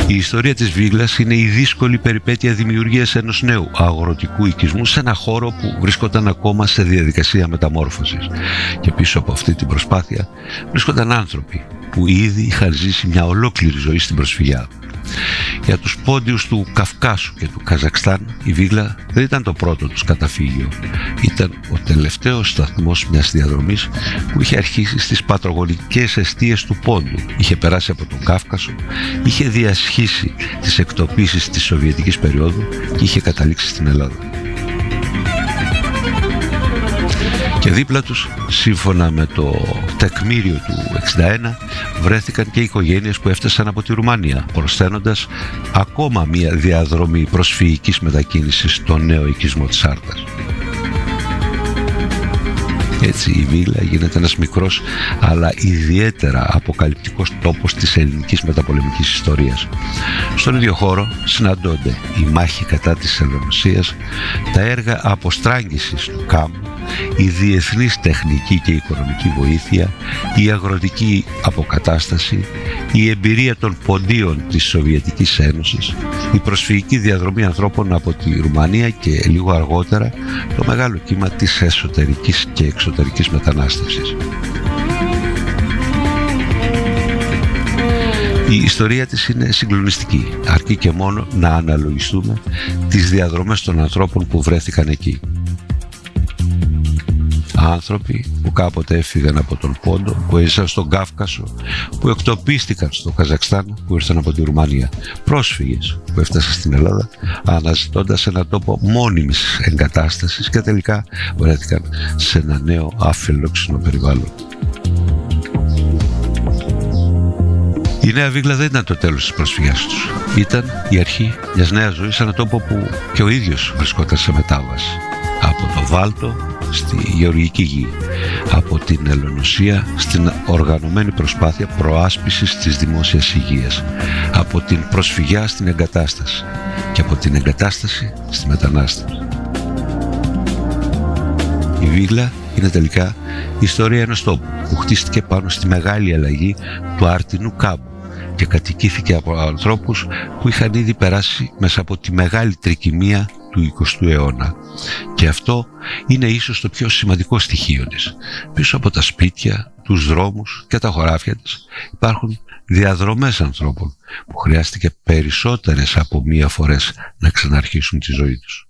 Η ιστορία της Βίγλας είναι η δύσκολη περιπέτεια δημιουργίας ενός νέου αγροτικού οικισμού σε ένα χώρο που βρίσκονταν ακόμα σε διαδικασία μεταμόρφωσης. Και πίσω από αυτή την προσπάθεια βρίσκονταν άνθρωποι που ήδη είχαν ζήσει μια ολόκληρη ζωή στην προσφυγιά. Για τους πόντιους του Καυκάσου και του Καζακστάν, η Βίγλα δεν ήταν το πρώτο τους καταφύγιο. Ήταν ο τελευταίος σταθμός μιας διαδρομής που είχε αρχίσει στις πατρογονικές εστίες του Πόντου. Είχε περάσει από τον Κάφκασο, είχε διασχίσει τις εκτοπίσεις της Σοβιετικής περίοδου και είχε καταλήξει στην Ελλάδα. Και δίπλα τους, σύμφωνα με το τεκμήριο του 1961, βρέθηκαν και οι οικογένειες που έφτασαν από τη Ρουμανία, προσθένοντας ακόμα μία διαδρομή προσφυγικής μετακίνησης στο νέο οικισμό της Άρτας. Έτσι η Βίγλα γίνεται ένας μικρός αλλά ιδιαίτερα αποκαλυπτικός τόπος της ελληνικής μεταπολεμικής ιστορίας. Στον ίδιο χώρο συναντώνται η μάχη κατά της Ελληνοσίας, τα έργα αποστράγγισης του ΚΑΜ, η διεθνής τεχνική και οικονομική βοήθεια, η αγροτική αποκατάσταση, η εμπειρία των ποντίων της Σοβιετικής Ένωσης, η προσφυγική διαδρομή ανθρώπων από τη Ρουμανία και λίγο αργότερα το μεγάλο κύμα της εσωτερικής και εξωτερικής μετανάστευσης. Η ιστορία της είναι συγκλονιστική, αρκεί και μόνο να αναλογιστούμε τις διαδρομές των ανθρώπων που βρέθηκαν εκεί. Άνθρωποι που κάποτε έφυγαν από τον Πόντο, που έζησαν στον Κάφκασο, που εκτοπίστηκαν στο Καζακστάν, που ήρθαν από τη Ρουμανία. Πρόσφυγες που έφτασαν στην Ελλάδα αναζητώντας έναν τόπο μόνιμης εγκατάστασης και τελικά βρέθηκαν σε ένα νέο αφιλόξενο περιβάλλον. Η Νέα Βίγλα δεν ήταν το τέλος της προσφυγιάς τους. Ήταν η αρχή μιας νέας ζωής σε έναν τόπο που και ο ίδιος βρισκόταν σε μετάβαση. Από το Βάλτο στη γεωργική γη, από την Ελλονοσία στην οργανωμένη προσπάθεια προάσπισης της δημόσιας υγείας, από την προσφυγιά στην εγκατάσταση και από την εγκατάσταση στη μετανάστευση. Η Βίγλα είναι τελικά η ιστορία ενός τόπου που χτίστηκε πάνω στη μεγάλη αλλαγή του Αρτινού κάμπου και κατοικήθηκε από ανθρώπους που είχαν ήδη περάσει μέσα από τη μεγάλη τρικυμία του 20ου αιώνα. Και αυτό είναι ίσως το πιο σημαντικό στοιχείο της. Πίσω από τα σπίτια, τους δρόμους και τα χωράφια της υπάρχουν διαδρομές ανθρώπων που χρειάστηκε περισσότερες από μία φορές να ξαναρχίσουν τη ζωή τους.